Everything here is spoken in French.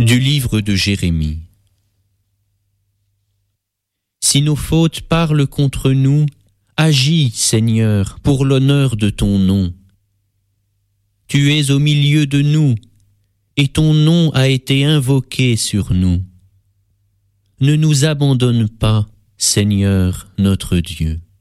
Du livre de Jérémie. Si nos fautes parlent contre nous, agis, Seigneur, pour l'honneur de ton nom. Tu es au milieu de nous, et ton nom a été invoqué sur nous. Ne nous abandonne pas, Seigneur notre Dieu.